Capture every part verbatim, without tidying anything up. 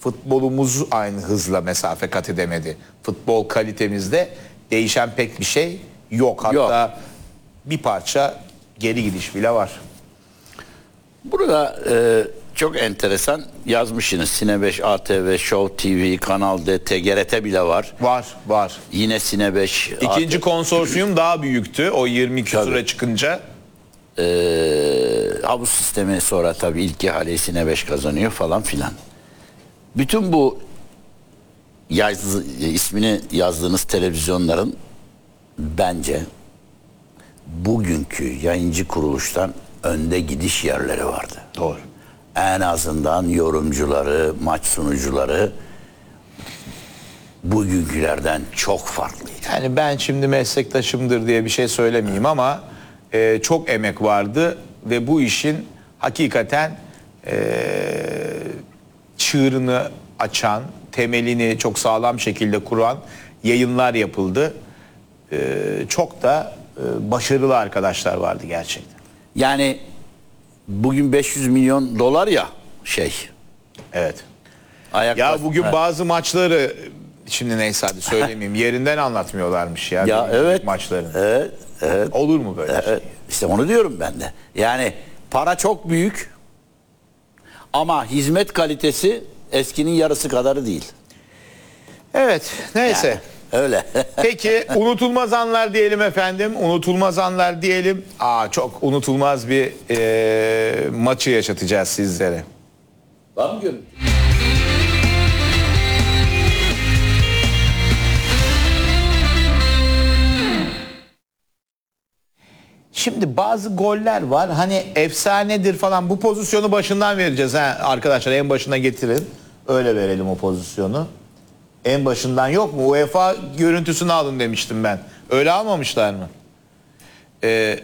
futbolumuz aynı hızla mesafe kat edemedi. Futbol kalitemizde değişen pek bir şey yok. Hatta yok. Bir parça geri gidiş bile var. Burada e, çok enteresan yazmışsınız. Sine beş, A T V, Show T V, Kanal D, T G R T bile var. Var, var. Yine Sine beş. İkinci A T V konsorsiyum daha büyüktü. O yirmi küsure çıkınca. Ee, havuz sistemi sonra tabii ilk ihaleyi Sine beş kazanıyor falan filan. Bütün bu yaz, ismini yazdığınız televizyonların bence bugünkü yayıncı kuruluştan önde gidiş yerleri vardı. Doğru. En azından yorumcuları, maç sunucuları bugünkülerden çok farklı. Yani ben şimdi meslektaşımdır diye bir şey söylemeyeyim ama e, çok emek vardı ve bu işin hakikaten e, çığırını açan, temelini çok sağlam şekilde kuran yayınlar yapıldı. E, çok da e, başarılı arkadaşlar vardı gerçekten. Yani bugün beş yüz milyon dolar ya şey. Evet. Ayak ya bas- bugün ha. bazı maçları şimdi neyse hadi söylemeyeyim yerinden anlatmıyorlarmış ya. Ya evet. Maçların. Evet. Evet. Olur mu böyle evet. şey? İşte onu diyorum ben de. Yani para çok büyük ama hizmet kalitesi eskinin yarısı kadarı değil. Evet neyse. Yani, öyle. Peki unutulmaz anlar diyelim efendim. Unutulmaz anlar diyelim. Aa çok unutulmaz bir e, maçı yaşatacağız sizlere. Var mı görüntü? Şimdi bazı goller var. Hani efsanedir falan. Bu pozisyonu başından vereceğiz ha arkadaşlar. En başına getirin. Öyle verelim o pozisyonu. En başından yok mu? UEFA görüntüsünü alın demiştim ben. Öyle almamışlar mı? Ee,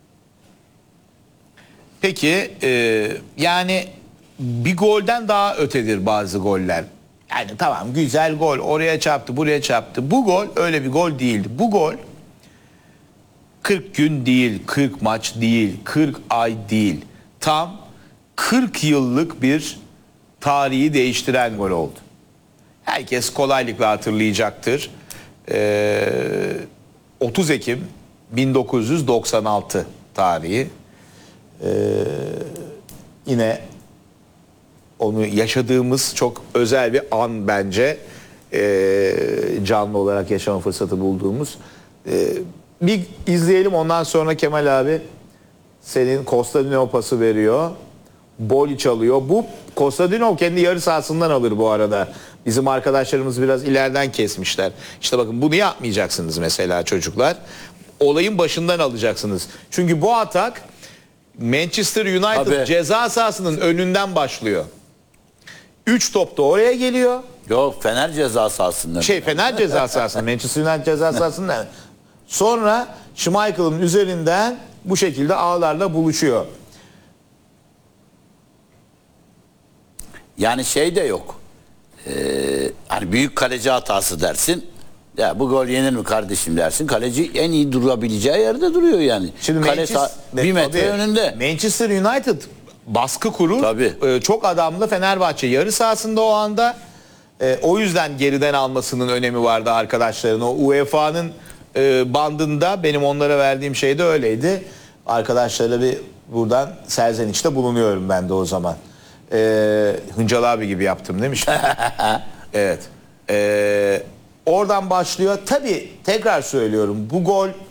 peki e, yani bir golden daha ötedir bazı goller. Yani tamam güzel gol. Oraya çarptı, buraya çarptı. Bu gol öyle bir gol değildi. Bu gol kırk gün değil, kırk maç değil, kırk ay değil. Tam kırk yıllık bir tarihi değiştiren gol oldu. Herkes kolaylıkla hatırlayacaktır. Ee, otuz Ekim bin dokuz yüz doksan altı tarihi. Ee, yine onu yaşadığımız çok özel bir an bence. Ee, canlı olarak yaşama fırsatı bulduğumuz. Ee, bir izleyelim ondan sonra Kemal abi senin Kostadinov pası veriyor. Boliç alıyor. Bu Kostadinov kendi yarı sahasından alır bu arada. Bizim arkadaşlarımız biraz ileriden kesmişler. İşte bakın bunu yapmayacaksınız mesela çocuklar. Olayın başından alacaksınız. Çünkü bu atak Manchester United Abi. ceza sahasının önünden başlıyor. Üç top da oraya geliyor. Yok Fener ceza sahasında. Şey Fener ceza sahasında, Manchester United ceza sahasında. Sonra Schmeichel'ın üzerinden bu şekilde ağlarla buluşuyor. Yani şey de yok. Ee, hani büyük kaleci hatası dersin. Ya bu gol yenir mi kardeşim dersin. Kaleci en iyi durabileceği yerde duruyor yani. Şimdi Kale Manchester, bir metre tabii, önünde. Manchester United baskı kurur. Tabii. Ee, çok adamlı Fenerbahçe yarı sahasında o anda. Ee, o yüzden geriden almasının önemi vardı arkadaşların. O U E F A'nın e, bandında benim onlara verdiğim şey de öyleydi. Arkadaşlara bir buradan serzenişte bulunuyorum ben de o zaman. Ee, Hıncal abi gibi yaptım değil mi şimdi? Evet. Ee, oradan başlıyor. Tabii tekrar söylüyorum bu gol e,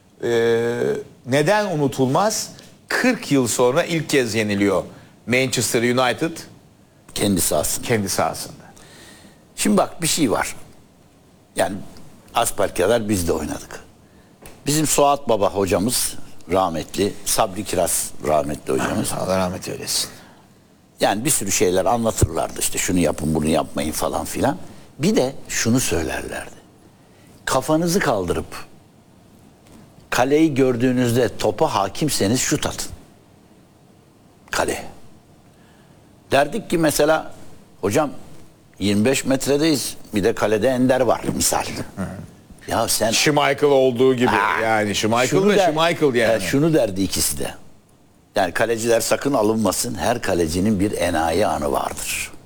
neden unutulmaz? kırk yıl sonra ilk kez yeniliyor Manchester United Kendi sahasında. kendi sahasında. Şimdi bak bir şey var. Yani asperkader biz de oynadık. Bizim Suat Baba hocamız rahmetli, Sabri Kiraz rahmetli hocamız. Allah rahmet eylesin. Yani bir sürü şeyler anlatırlardı işte şunu yapın bunu yapmayın falan filan. Bir de şunu söylerlerdi. Kafanızı kaldırıp kaleyi gördüğünüzde topa hakimseniz şut atın. Kale. Derdik ki mesela hocam yirmi beş metredeyiz bir de kalede Ender var misal. Hı. Ya sen Schmeichel olduğu gibi Aa, yani Schmeichel ve Schmeichel yani. Ya şunu derdi ikisi de. Yani kaleciler sakın alınmasın. Her kalecinin bir enayi anı vardır.